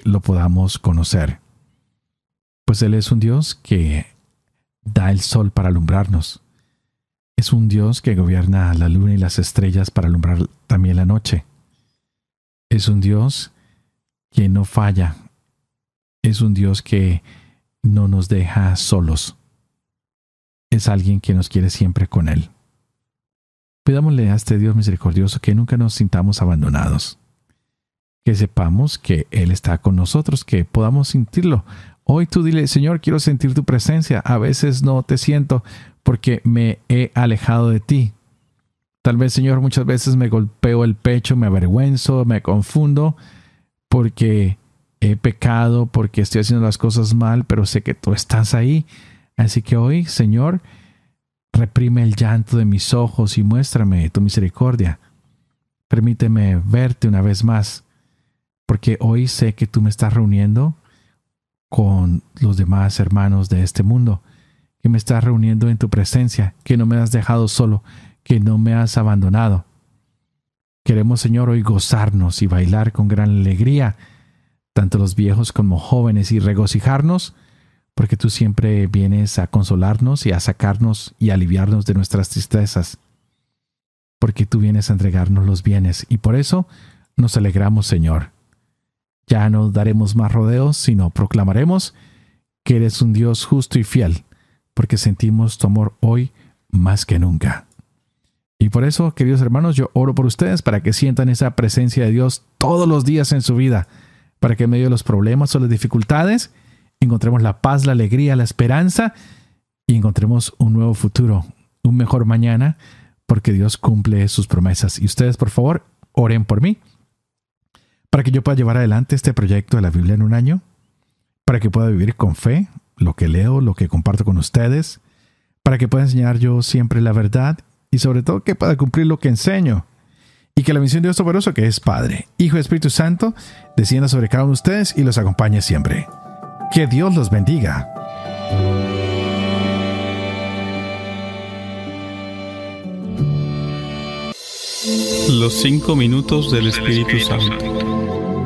lo podamos conocer. Pues Él es un Dios que da el sol para alumbrarnos. Es un Dios que gobierna la luna y las estrellas para alumbrar también la noche. Es un Dios que no falla. Es un Dios que no nos deja solos. Es alguien que nos quiere siempre con Él. Pidámosle a este Dios misericordioso que nunca nos sintamos abandonados. Que sepamos que Él está con nosotros, que podamos sentirlo. Hoy tú dile, Señor, quiero sentir tu presencia. A veces no te siento porque me he alejado de ti. Tal vez, Señor, muchas veces me golpeo el pecho, me avergüenzo, me confundo porque he pecado, porque estoy haciendo las cosas mal, pero sé que tú estás ahí. Así que hoy, Señor, reprime el llanto de mis ojos y muéstrame tu misericordia. Permíteme verte una vez más, porque hoy sé que tú me estás reuniendo con los demás hermanos de este mundo, que me estás reuniendo en tu presencia, que no me has dejado solo, que no me has abandonado. Queremos, Señor, hoy gozarnos y bailar con gran alegría, tanto los viejos como jóvenes, y regocijarnos, porque tú siempre vienes a consolarnos y a sacarnos y aliviarnos de nuestras tristezas, porque tú vienes a entregarnos los bienes, y por eso nos alegramos, Señor. Ya no daremos más rodeos, sino proclamaremos que eres un Dios justo y fiel, porque sentimos tu amor hoy más que nunca. Y por eso, queridos hermanos, yo oro por ustedes para que sientan esa presencia de Dios todos los días en su vida, para que en medio de los problemas o las dificultades encontremos la paz, la alegría, la esperanza y encontremos un nuevo futuro, un mejor mañana, porque Dios cumple sus promesas. Y ustedes, por favor, oren por mí, para que yo pueda llevar adelante este proyecto de la Biblia en un año, para que pueda vivir con fe lo que leo, lo que comparto con ustedes, para que pueda enseñar yo siempre la verdad y sobre todo que pueda cumplir lo que enseño. Y que la bendición de Dios Todopoderoso, que es Padre, Hijo y Espíritu Santo, descienda sobre cada uno de ustedes y los acompañe siempre. Que Dios los bendiga. Los 5 minutos del Espíritu Santo.